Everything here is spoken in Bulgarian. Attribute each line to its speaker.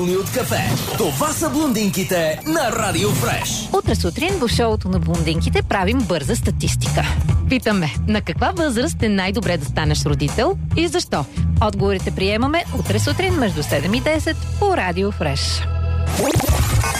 Speaker 1: от кафе. Това са блондинките на Радио Фреш.
Speaker 2: Утре сутрин в шоуто на блондинките правим бърза статистика. Питаме, на каква възраст е най-добре да станеш родител и защо? Отговорите приемаме утре сутрин между 7 и 10 по Радио Фреш.